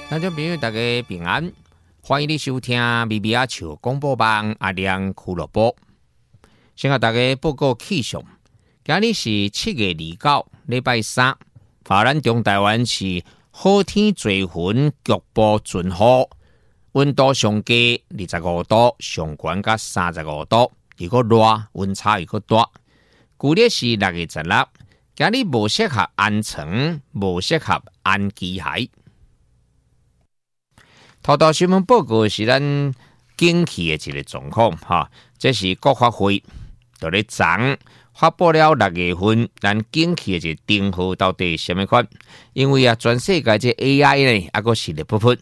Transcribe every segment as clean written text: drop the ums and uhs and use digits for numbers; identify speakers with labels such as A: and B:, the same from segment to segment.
A: 听众朋友，大家平安，欢迎你收听米米阿笑广播网阿亮俱乐部。先和大家报告气象，今日是7月29日，礼拜三。咱中台湾是好天多云，局部阵雨，温度上低25度，上悬到35度。如果热，温差又够大。旧历是6月16日，今日无适合安床，无适合安机械。头道新闻报告是咱景气的一个状况哈，这是国发会在咧昨发布了6月份咱景气的一个定号到底什么款？因为全世界这 AI 呢，还个是咧不分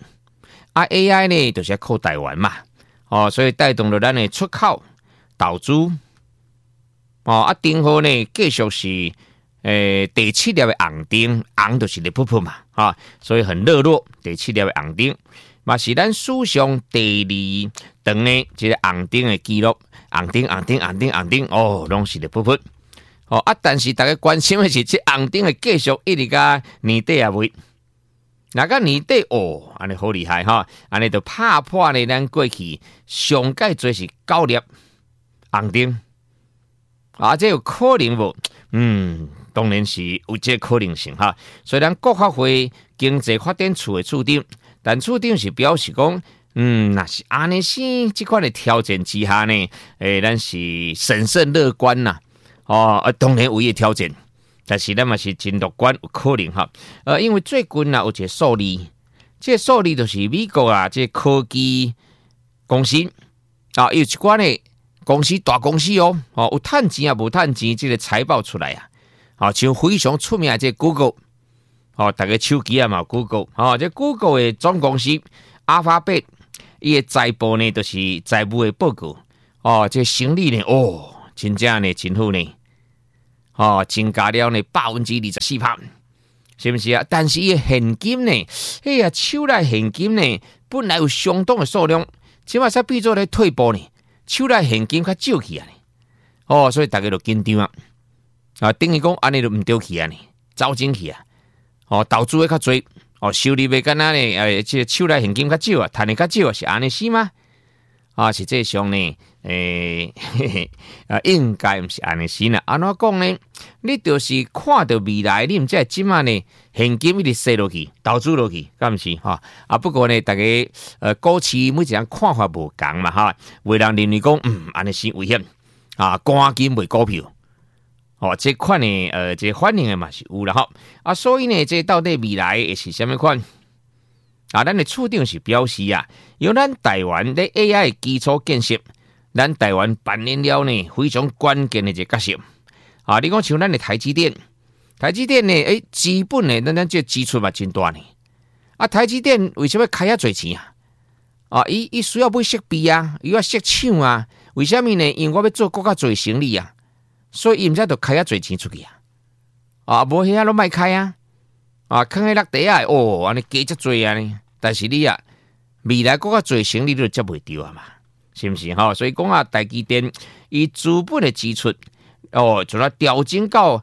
A: AI 呢，就是靠台湾嘛，所以带动了咱的出口、投资，定号呢继续是第7粒的红灯，红就是咧不分嘛，所以很热络。第7粒的红灯。嘛是咱史上第2长的这个红灯的记录，红灯，拢是咧不分。但是大家关心的是，这红灯的继续一直到年底啊未？那个年底安尼好厉害哈！安尼就拍破呢，咱过去上届做是9粒红灯，这有可能无？当然是有这可能性哈。所以咱国发会经济发展处的处长。但处长是表示讲，那是安尼是这款的条件之下呢，咱是审慎乐观呐，当然有伊条件，但是咱嘛是真乐观有可能哈，因为最近有一个数字，这个数字就是美国这科技公司有一寡呢公司大公司有趁钱无趁钱，这个财报出来像非常出名的这 Google。大家手机嘛 Google， 这 Google 的总公司 Alphabet， 伊的财报呢，就是财务的报告，这生意呢，真正呢真好呢，增加了呢24%，是不是啊？但是伊的现金呢，手内现金呢，本来有相当的数量，即马才变做咧退步呢，手内现金较少去啊，所以大家就紧张等于讲安尼就唔对去啊呢，走进去啊。投资的较多，收入的敢若呢，这手内现金较少赚的较少是安尼是吗？实际上呢，应该不是安尼是呢。安怎讲呢？你就是看到未来，你唔知即马呢现金一直塞落去，投资落去，敢唔是不过呢，大家股市每一人看法无同嘛为人认为讲安尼是危险赶紧买股票。这款呢，这反应的嘛是有啦所以呢，这到底未来会是什么款？咱的处长是表示由咱台湾的 AI 基础建设，咱台湾扮演了呢非常关键的一个角色你讲像咱的台积电呢，基本呢，咱这支出嘛真大呢。台积电为什么开遐多钱伊需要买设备伊要设厂为什么呢？因为我要做更加多生意所以伊毋则就开遐侪钱出去无遐拢卖开囥喺落地安尼加遮侪呢。但是你未来更加侪生意你就接袂着嘛，是毋是所以讲台积电伊资本的支出就来调整到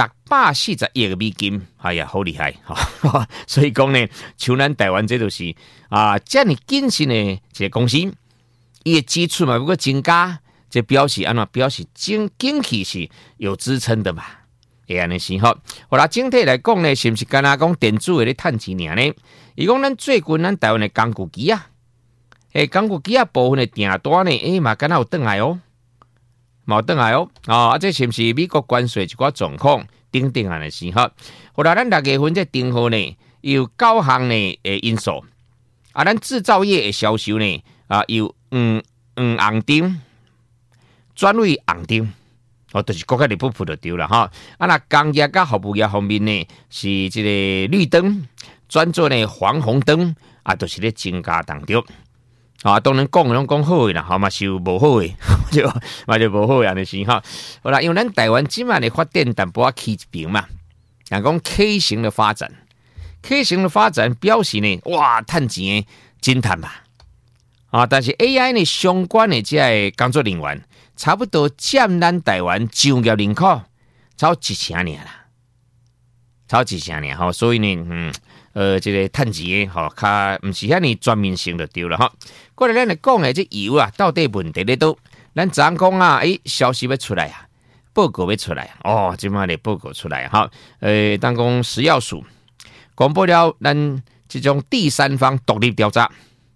A: 640亿的美金，哎呀，好厉害所以讲呢，像咱台湾这就是这么谨慎的一个公司，伊的支出嘛不过增加。这表示安怎？表示经济是有支撑的嘛？安尼是好啦，整体来讲呢，是不是干那讲电子的咧趁钱尔呢？伊讲咱最近咱台湾的工具机工具机部分的订单呢，嘛干那有转来冇转来这是不是美国关税一寡状况等等安尼是好啦，咱6月份这定号呢，有9项呢因素咱制造业的销售呢有红灯。转为红灯，就是国家的不付就对了那工业甲服务业方面呢，是这个绿灯转做呢黄红灯都是咧增加当中当然讲拢讲好的啦嘛是有无好的就无好的安尼是好啦，因为咱台湾即满的发展淡薄起一边嘛，人讲 K 型的发展表示呢，哇，趁钱真趁嘛但是 AI 呢相关的这个工作人员。差不多占咱台湾就业人口超1000人啦， 炒一下呢，吼，所以呢，这个趁钱的吼，较唔是遐尼全面性就对了哈。过来咱来讲的这油啊，到底问题咧倒？咱昨讲啊，消息要出来啊，报告要出来哦，即马咧报告出来哈。当讲食药署公布了咱这种第三方独立调查，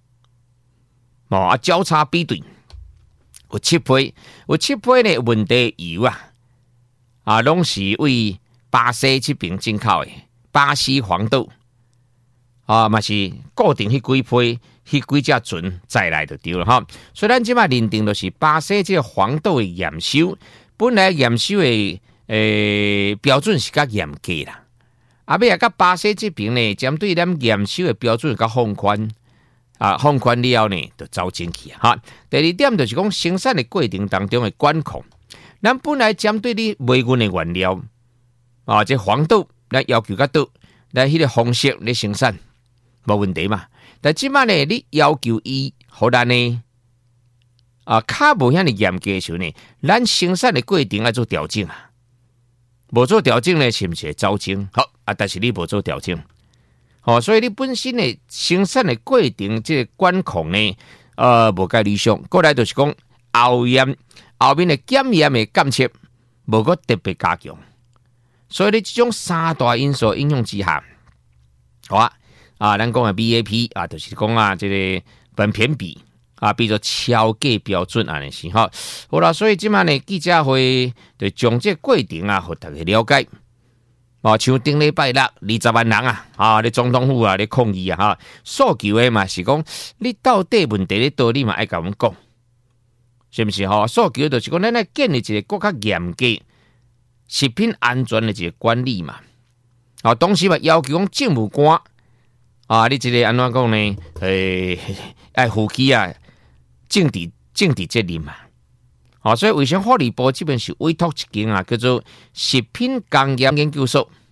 A: 交叉比对，有7批呢问题油啊，拢是为巴西这边进口的巴西黄豆嘛是固定迄几批。迄几只船再来就对了哈，所以咱即马认定就是巴西这个黄豆的验收，本来验收的标准是较严格啦，尾啊，甲巴西这边呢，针对咱验收的标准较放宽放宽了后呢，就走进去哈。第二点就是讲生产的过程当中的管控，咱本来针对你卖运的原料这黄豆，咱要求较多，咱迄个方式咧生产无问题嘛。但即摆呢，你要求伊互咱呢较无遐尼严格的时候呢，咱生产的过程要做调整啊。无做调整呢，是毋是会走精？好但是你无做调整，所以你本身的生产的过程这个管控呢，无介理想。过来就是讲后面的检验的监测无个特别加强，所以你这种三大因素影响之下，好咱讲的 BAP 就是讲这个本片比比作超过标准安尼是哈。好啦，所以即晚呢记者会就将这过程互大家了解。像顶礼拜六20万人咧总统府咧抗议诉求的嘛是讲你到底问题咧倒，你嘛爱甲阮讲，是毋是诉求就是讲咱来建立一个更较严格食品安全的一个管理嘛。同时嘛要求讲政府官。你这个安怎讲呢？爱负起政治责任嘛。所以卫生福利部这边是委托一间叫做食品工业研究所。